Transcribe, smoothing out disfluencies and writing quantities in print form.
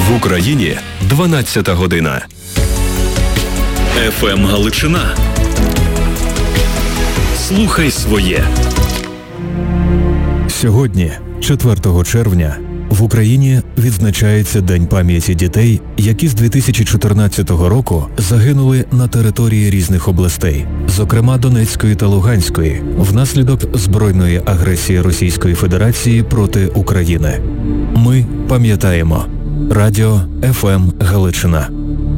В Україні 12 година. ФМ Галичина. Слухай своє. Сьогодні, 4 червня, в Україні відзначається День пам'яті дітей, які з 2014 року загинули на території різних областей, зокрема Донецької та Луганської, внаслідок збройної агресії Російської Федерації проти України. Ми пам'ятаємо. Радіо ФМ Галичина.